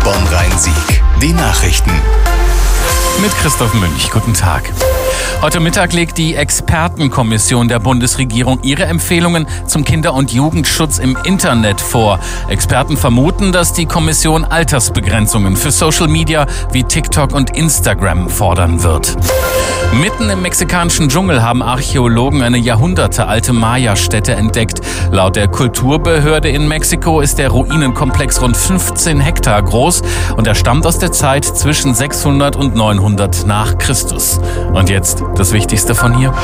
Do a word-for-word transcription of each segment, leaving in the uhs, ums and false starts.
Bonn-Rhein-Sieg. Die Nachrichten. Mit Christoph Münch. Guten Tag. Heute Mittag legt die Expertenkommission der Bundesregierung ihre Empfehlungen zum Kinder- und Jugendschutz im Internet vor. Experten vermuten, dass die Kommission Altersbegrenzungen für Social Media wie TikTok und Instagram fordern wird. Mitten im mexikanischen Dschungel haben Archäologen eine jahrhundertealte Maya-Stätte entdeckt. Laut der Kulturbehörde in Mexiko ist der Ruinenkomplex rund fünfzehn Hektar groß und er stammt aus der Zeit zwischen sechshundert und neunhundert nach Christus. Und jetzt das Wichtigste von hier.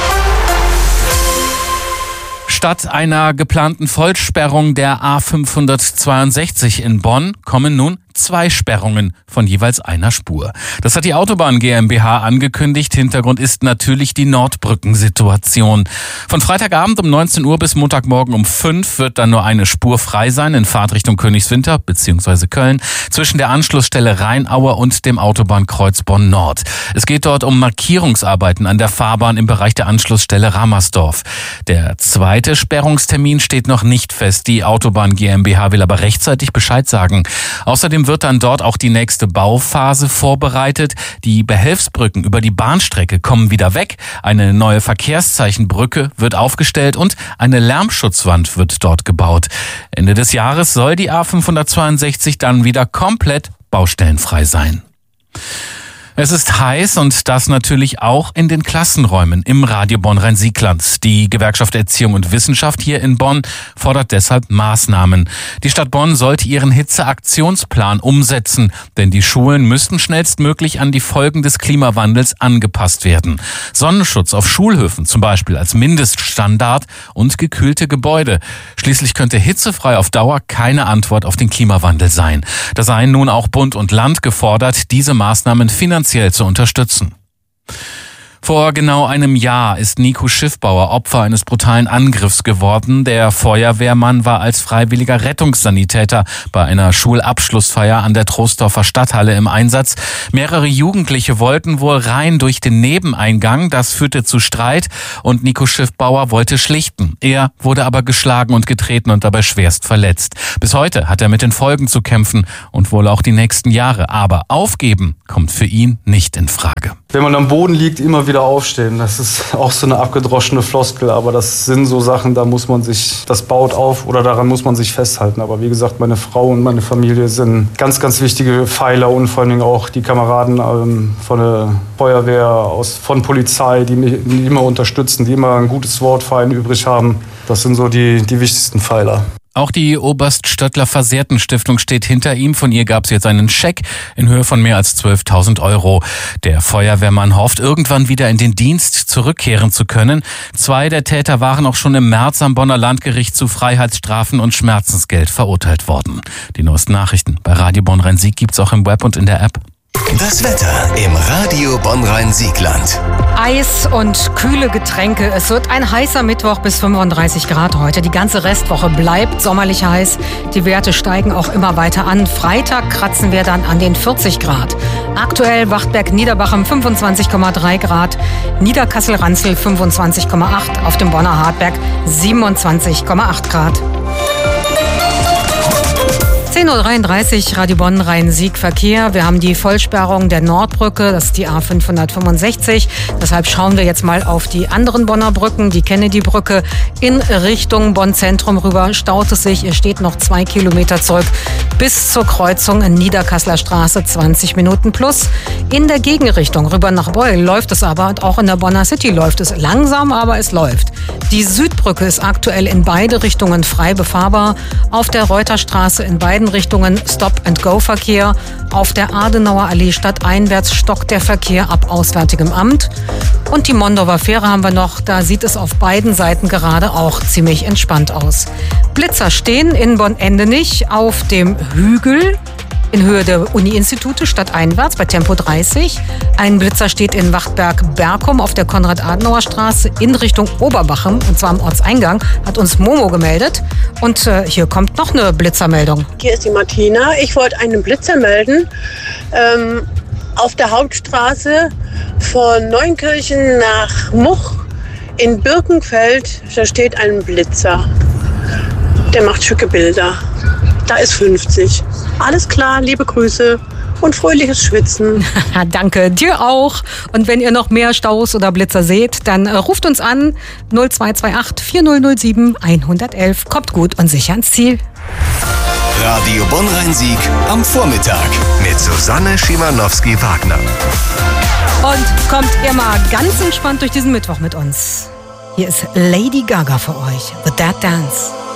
Statt einer geplanten Vollsperrung der A fünfhundertzweiundsechzig in Bonn kommen nun zwei Sperrungen von jeweils einer Spur. Das hat die Autobahn GmbH angekündigt. Hintergrund ist natürlich die Nordbrückensituation. Von Freitagabend um neunzehn Uhr bis Montagmorgen um fünf wird dann nur eine Spur frei sein in Fahrtrichtung Königswinter bzw. Köln zwischen der Anschlussstelle Rheinaue und dem Autobahnkreuz Bonn Nord. Es geht dort um Markierungsarbeiten an der Fahrbahn im Bereich der Anschlussstelle Ramersdorf. Der zweite Sperrungstermin steht noch nicht fest. Die Autobahn GmbH will aber rechtzeitig Bescheid sagen. Außerdem wird dann dort auch die nächste Bauphase vorbereitet. Die Behelfsbrücken über die Bahnstrecke kommen wieder weg. Eine neue Verkehrszeichenbrücke wird aufgestellt und eine Lärmschutzwand wird dort gebaut. Ende des Jahres soll die A fünfhundertzweiundsechzig dann wieder komplett baustellenfrei sein. Es ist heiß und das natürlich auch in den Klassenräumen im Radio Bonn-Rhein-Sieg-Land. Die Gewerkschaft Erziehung und Wissenschaft hier in Bonn fordert deshalb Maßnahmen. Die Stadt Bonn sollte ihren Hitzeaktionsplan umsetzen, denn die Schulen müssten schnellstmöglich an die Folgen des Klimawandels angepasst werden. Sonnenschutz auf Schulhöfen zum Beispiel als Mindeststandard und gekühlte Gebäude. Schließlich könnte hitzefrei auf Dauer keine Antwort auf den Klimawandel sein. Da seien nun auch Bund und Land gefordert, diese Maßnahmen finanziell zu unterstützen. Vor genau einem Jahr ist Nico Schiffbauer Opfer eines brutalen Angriffs geworden. Der Feuerwehrmann war als freiwilliger Rettungssanitäter bei einer Schulabschlussfeier an der Troisdorfer Stadthalle im Einsatz. Mehrere Jugendliche wollten wohl rein durch den Nebeneingang. Das führte zu Streit und Nico Schiffbauer wollte schlichten. Er wurde aber geschlagen und getreten und dabei schwerst verletzt. Bis heute hat er mit den Folgen zu kämpfen und wohl auch die nächsten Jahre. Aber aufgeben kommt für ihn nicht in Frage. Wenn man am Boden liegt, immer wieder aufstehen. Das ist auch so eine abgedroschene Floskel, aber das sind so Sachen, da muss man sich, das baut auf oder daran muss man sich festhalten. Aber wie gesagt, meine Frau und meine Familie sind ganz, ganz wichtige Pfeiler und vor allen Dingen auch die Kameraden ähm, von der Feuerwehr, aus, von Polizei, die mich die immer unterstützen, die immer ein gutes Wort für einen übrig haben. Das sind so die, die wichtigsten Pfeiler. Auch die Oberst-Stöttler Versehrten-Stiftung steht hinter ihm. Von ihr gab es jetzt einen Scheck in Höhe von mehr als zwölftausend Euro. Der Feuerwehrmann hofft, irgendwann wieder in den Dienst zurückkehren zu können. Zwei der Täter waren auch schon im März am Bonner Landgericht zu Freiheitsstrafen und Schmerzensgeld verurteilt worden. Die neuesten Nachrichten bei Radio Bonn-Rhein-Sieg gibt's auch im Web und in der App. Das Wetter im Radio Bonn-Rhein-Sieg-Land. Eis und kühle Getränke. Es wird ein heißer Mittwoch bis fünfunddreißig Grad heute. Die ganze Restwoche bleibt sommerlich heiß. Die Werte steigen auch immer weiter an. Freitag kratzen wir dann an den vierzig Grad. Aktuell Wachtberg-Niederbachem fünfundzwanzig Komma drei Grad. Niederkassel-Ranzel fünfundzwanzig Komma acht. Auf dem Bonner Hartberg siebenundzwanzig Komma acht Grad. zehn Uhr dreiunddreißig, Radio Bonn-Rhein-Sieg Verkehr. Wir haben die Vollsperrung der Nordbrücke, das ist die A fünfhundertfünfundsechzig. Deshalb schauen wir jetzt mal auf die anderen Bonner Brücken. Die Kennedy-Brücke in Richtung Bonn-Zentrum rüber staut es sich. Ihr steht noch zwei Kilometer zurück bis zur Kreuzung in Niederkasseler Straße, zwanzig Minuten plus. In der Gegenrichtung rüber nach Beul läuft es aber und auch in der Bonner City läuft es langsam, aber es läuft. Die Südbrücke ist aktuell in beide Richtungen frei befahrbar. Auf der Reuterstraße in beiden Richtungen Stop-and-Go-Verkehr. Auf der Adenauer Allee stadteinwärts stockt der Verkehr ab Auswärtigem Amt. Und die Mondorfer Fähre haben wir noch. Da sieht es auf beiden Seiten gerade auch ziemlich entspannt aus. Blitzer stehen in Bonn-Endenich auf dem Hügel in Höhe der Uni-Institute stadteinwärts bei Tempo dreißig. Ein Blitzer steht in Wachtberg-Berkum auf der Konrad-Adenauer-Straße in Richtung Oberbachem, und zwar am Ortseingang, hat uns Momo gemeldet. Und äh, hier kommt noch eine Blitzermeldung. Hier ist die Martina. Ich wollte einen Blitzer melden. Ähm, auf der Hauptstraße von Neunkirchen nach Much in Birkenfeld, da steht ein Blitzer. Der macht schicke Bilder. da ist fünfzig. Alles klar, liebe Grüße und fröhliches Schwitzen. Danke, dir auch. Und wenn ihr noch mehr Staus oder Blitzer seht, dann äh, ruft uns an null zwei zwei acht vier null null sieben eins eins eins. Kommt gut und sicher ans Ziel. Radio Bonn-Rhein-Sieg am Vormittag mit Susanne Schimanowski-Wagner. Und kommt ihr mal ganz entspannt durch diesen Mittwoch mit uns. Hier ist Lady Gaga für euch, The Dead Dance.